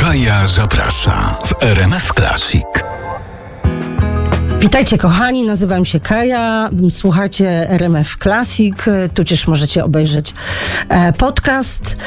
Kaja zaprasza w RMF Classic. Witajcie kochani, nazywam się Kaja, słuchacie RMF Classic, tudzież możecie obejrzeć podcast.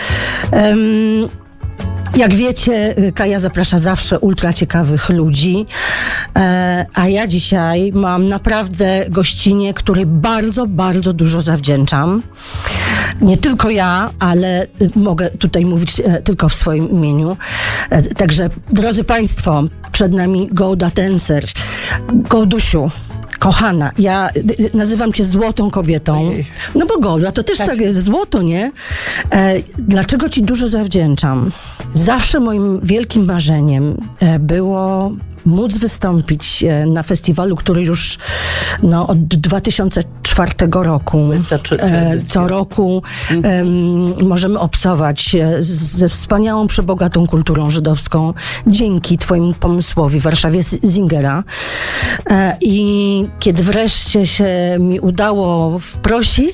Jak wiecie, Kaja zaprasza zawsze ultra ciekawych ludzi, a ja dzisiaj mam naprawdę gościnię, której bardzo, bardzo dużo zawdzięczam. Nie tylko ja, ale mogę tutaj mówić tylko w swoim imieniu. Także, drodzy Państwo, przed nami Golda Tencer. Goldusiu, kochana, ja nazywam cię złotą kobietą. No bo Golda, to też tak jest złoto, nie? Dlaczego ci dużo zawdzięczam? Zawsze moim wielkim marzeniem było móc wystąpić na festiwalu, który już od 2004 roku co roku możemy obcować ze wspaniałą, przebogatą kulturą żydowską dzięki twojemu pomysłowi w Warszawie Singera. I kiedy wreszcie się mi udało wprosić...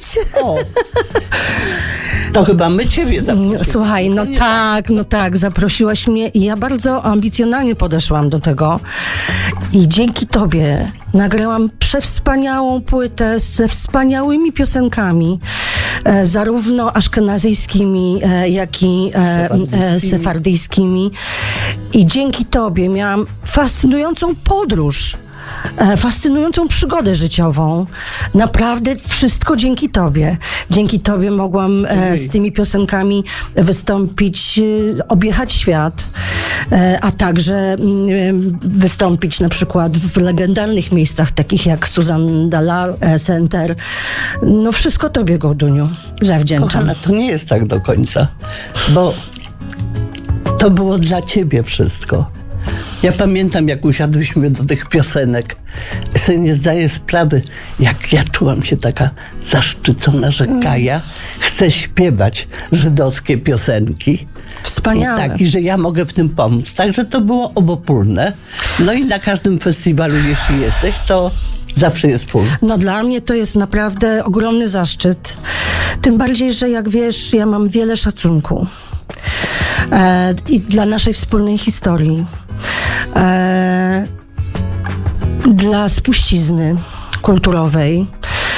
To chyba my ciebie zaprosiliśmy. Słuchaj, no tak, zaprosiłaś mnie i ja bardzo ambicjonalnie podeszłam do tego i dzięki tobie nagrałam przewspaniałą płytę ze wspaniałymi piosenkami, zarówno aszkenazyjskimi, jak i sefardyjskimi. I dzięki tobie miałam fascynującą podróż, fascynującą przygodę życiową. Naprawdę wszystko dzięki tobie. Dzięki tobie mogłam z tymi piosenkami wystąpić, objechać świat, a także wystąpić na przykład w legendarnych miejscach, takich jak Suzanne Dalal Center. No wszystko tobie, Golduniu, zawdzięczam. Kochana, to nie jest tak do końca, bo to było dla ciebie wszystko. Ja pamiętam, jak usiadłyśmy do tych piosenek. Ja sobie nie zdaję sprawy, jak ja czułam się taka zaszczycona, że Kaja chce śpiewać żydowskie piosenki. Wspaniale. I że ja mogę w tym pomóc. Także to było obopólne. No i na każdym festiwalu, jeśli jesteś, to zawsze jest full. No dla mnie to jest naprawdę ogromny zaszczyt. Tym bardziej, że jak wiesz, ja mam wiele szacunku. I dla naszej wspólnej historii. Dla spuścizny kulturowej.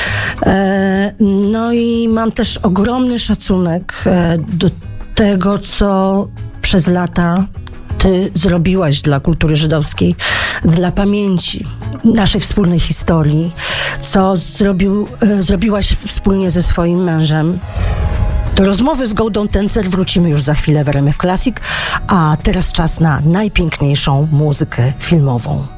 No i mam też ogromny szacunek do tego, co przez lata ty zrobiłaś dla kultury żydowskiej, dla pamięci naszej wspólnej historii, co zrobiłaś wspólnie ze swoim mężem. Do rozmowy z Goldą Tencer wrócimy już za chwilę w RMF Classic, a teraz czas na najpiękniejszą muzykę filmową.